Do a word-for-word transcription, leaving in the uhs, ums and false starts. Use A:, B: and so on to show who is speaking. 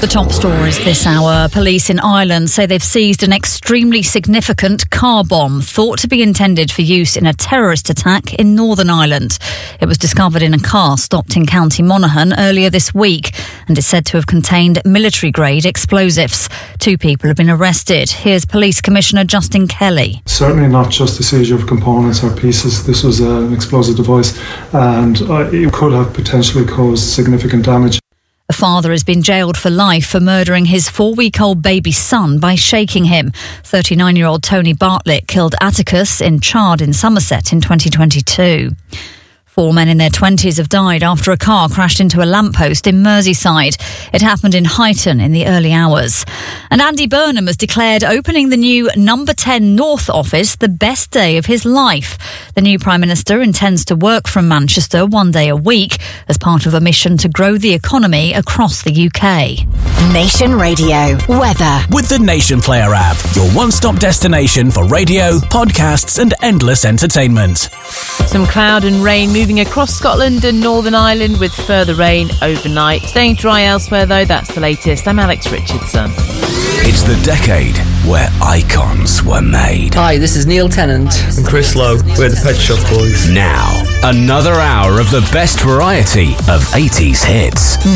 A: top stories this hour. Police in Ireland say they've seized an extremely significant car bomb thought to be intended for use in a terrorist attack in Northern Ireland. It was discovered in a car stopped in County Monaghan earlier this week and is said to have contained military-grade explosives. Two people have been arrested. Here's Police Commissioner Justin Kelly.
B: Certainly not just the seizure of components or pieces. This was an explosive device and it could have potentially caused significant damage.
A: A father has been jailed for life for murdering his four-week-old baby son by shaking him. thirty-nine-year-old Tony Bartlett killed Atticus in Chard in Somerset in twenty twenty-two. Four men in their twenties have died after a car crashed into a lamppost in Merseyside. It happened in Huyton in the early hours. And Andy Burnham has declared opening the new Number ten North office the best day of his life. The new Prime Minister intends to work from Manchester one day a week as part of a mission to grow the economy across the U K.
C: Nation Radio weather
D: with the Nation Player app, your one-stop destination for radio, podcasts and endless entertainment.
E: Some cloud and rain moving across Scotland and Northern Ireland with further rain overnight. Staying dry elsewhere though, that's the latest. I'm Alex Richardson.
D: It's the decade where icons were made.
F: Hi, this is Neil Tennant
G: and Chris Lowe. We're the Pet Shop Boys.
D: Now, another hour of the best variety of eighties hits.